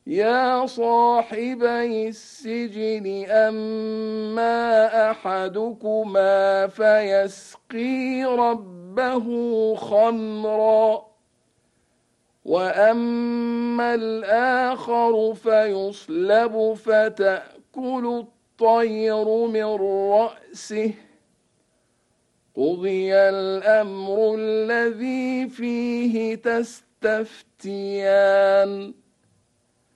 يا صاحبي السجن أما أحدكما فيسقي ربه خمرا وأما الآخر فيصلب فتأكل الطير من رأسه قضي الأمر الذي فيه تستفتيان